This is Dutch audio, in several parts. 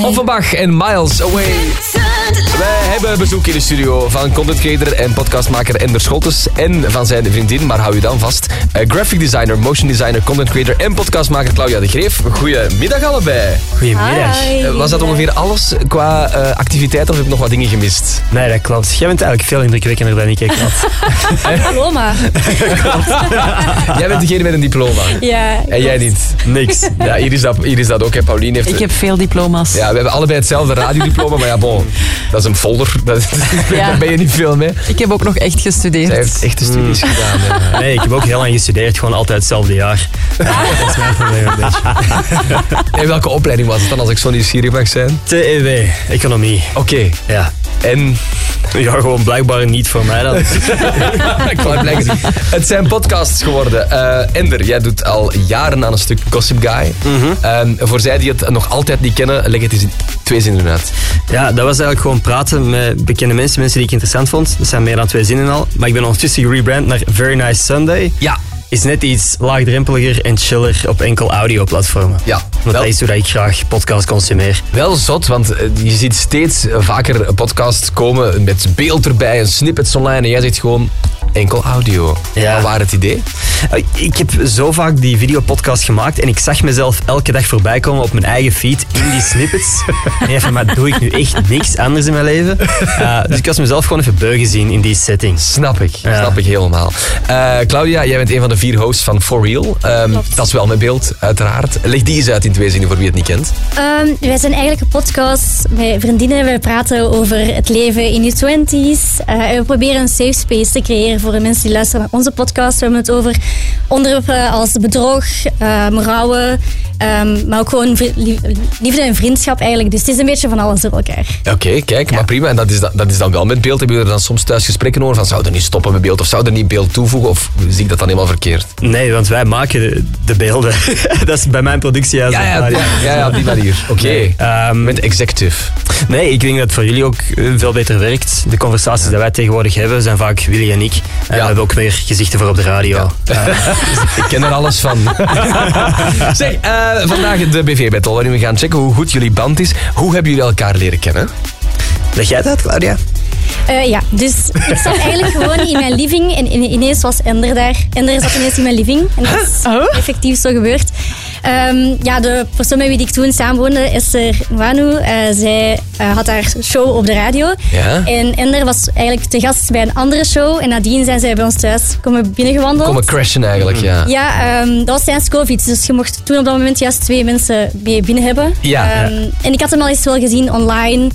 Offenbach en Miles Away. Wij hebben bezoek in de studio van content creator en podcastmaker Ender Scholtes en van zijn vriendin, maar hou je dan vast, graphic designer, motion designer, content creator en podcastmaker Claudia de Greef. Goedemiddag allebei. Goedemiddag. Was dat ongeveer alles qua activiteiten of heb ik nog wat dingen gemist? Nee, dat klopt. Jij bent eigenlijk veel indrukwekkender dan ik, Kat. Diploma. Jij bent degene met een diploma. Ja. En jij niet? Niks. Ja, hier is dat ook. Hè. Pauline heeft... Ik heb veel diploma's. Ja, we hebben allebei hetzelfde radiodiploma, maar ja, bon, dat is een folder. Daar ben je niet veel mee. Ik heb ook nog echt gestudeerd. Zij heeft echte studies gedaan. Ja. Nee, ik heb ook heel lang gestudeerd, gewoon altijd hetzelfde jaar. Dat is mijn probleem een beetje. En welke opleiding was het dan, als ik zo nieuwsgierig mag zijn? TEW, economie. Oké. Ja. En... Ja, gewoon blijkbaar niet voor mij dan. Ik wou het blijken. Het zijn podcasts geworden. Ender, jij doet al jaren aan een stuk Gossip Guy. Voor zij die het nog altijd niet kennen, leg het eens in 2 zinnen uit. Ja, dat was eigenlijk gewoon praten met bekende mensen die ik interessant vond. Dat zijn meer dan 2 zinnen al. Maar ik ben ondertussen gerebrand naar Very Nice Sunday. Ja. Is net iets laagdrempeliger en chiller op enkel audioplatformen. Ja. Want dat is hoe ik graag podcast consumeer. Wel zot, want je ziet steeds vaker podcasts komen met beeld erbij en snippets online en jij zegt gewoon enkel audio. Ja. Wat was het idee? Ik heb zo vaak die videopodcast gemaakt en ik zag mezelf elke dag voorbij komen op mijn eigen feed in die snippets. En even, maar doe ik nu echt niks anders in mijn leven? Dus ik was mezelf gewoon even beu gezien in die setting. Snap ik helemaal. Claudia, jij bent een van de 4 hosts van For Real. Dat is wel met beeld, uiteraard. Leg die eens uit in 2 zinnen voor wie het niet kent. Wij zijn eigenlijk een podcast met vriendinnen. We praten over het leven in je 20's. We proberen een safe space te creëren voor de mensen die luisteren naar onze podcast. We hebben het over onderwerpen als bedrog, rouwen, maar ook gewoon liefde en vriendschap eigenlijk. Dus het is een beetje van alles door elkaar. Oké, kijk, maar prima. En dat is dan wel met beeld. Hebben jullie er dan soms thuis gesprekken over van zou er niet stoppen met beeld of zou er niet beeld toevoegen of zie ik dat dan helemaal verkeerd? Nee, want wij maken de beelden. Dat is bij mijn productiehuis. Ja, op die manier. Oké. Met executive. Nee, ik denk dat het voor jullie ook veel beter werkt. De conversaties die wij tegenwoordig hebben zijn vaak Willy en ik. We hebben ook meer gezichten voor op de radio. Ja. Ik ken er alles van. Zeg, vandaag de BV-battle waarin we gaan checken hoe goed jullie band is. Hoe hebben jullie elkaar leren kennen? Leg jij dat, Claudia? Ja, dus ik zat eigenlijk gewoon in mijn living en ineens was Ender daar. Ender zat ineens in mijn living en dat is effectief zo gebeurd. De persoon met wie ik toen samenwoonde, Esther Nwanu, zij had haar show op de radio. Ja? En Ender was eigenlijk te gast bij een andere show en nadien zijn zij bij ons thuis komen binnengewandeld. Komen crashen eigenlijk, ja. Ja, dat was tijdens COVID, dus je mocht toen op dat moment juist 2 mensen mee binnen hebben. Ja. En ik had hem al eens wel gezien online.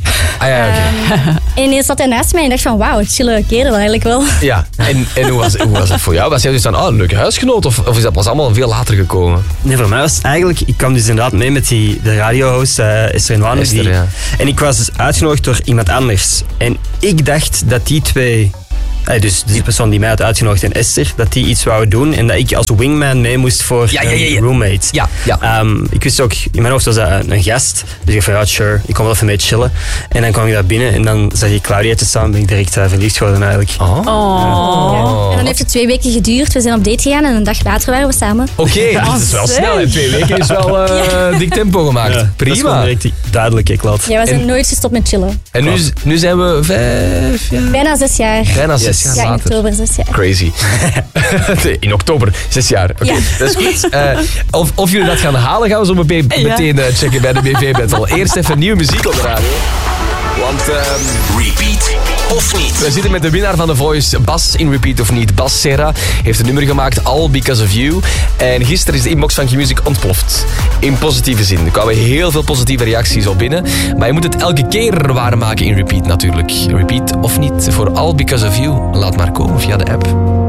En ineens zat hij naast mij en dacht van wauw, chille kerel eigenlijk wel. Ja, en hoe was het voor jou? Was jij dus dan een leuke huisgenoot of is dat pas allemaal veel later gekomen? Nee, voor mij was het eigenlijk, ik kwam dus inderdaad mee met de radiohost Esther Nwanu. En ik was dus uitgenodigd door iemand anders. En ik dacht dat die 2... Dus die persoon die mij had uitgenodigd en Esther, dat die iets wouden doen en dat ik als wingman mee moest voor een roommate. Ja. Ik wist ook, in mijn hoofd was dat een gast, dus ik van sure, ik kom wel even mee chillen. En dan kwam ik daar binnen en dan zag ik Claudia te staan en ben ik direct verliefd geworden eigenlijk. Ja. En dan heeft het 2 weken geduurd, we zijn op date gegaan en een dag later waren we samen. Oké, dat is wel snel. In 2 weken is wel dik tempo gemaakt. Ja, prima. Dat is gewoon direct duidelijk, ik laat. Ja, we zijn nooit gestopt met chillen. En nu zijn we 5 jaar? Bijna 6 jaar. Bijna 6 jaar Ja, in later. oktober 6 jaar. Crazy. In oktober 6 jaar. Oké, dat is goed. Of jullie dat gaan halen, gaan we zo meteen checken bij de BV-battle. Eerst even nieuwe muziek op de radio. Want Repeat of niet? We zitten met de winnaar van The Voice, Bas in Repeat of niet. Bas Serra heeft een nummer gemaakt, All Because of You. En gisteren is de inbox van Q-Music ontploft. In positieve zin. Er kwamen heel veel positieve reacties op binnen. Maar je moet het elke keer waarmaken in Repeat natuurlijk. Repeat of niet voor All Because of You. Laat maar komen via de app.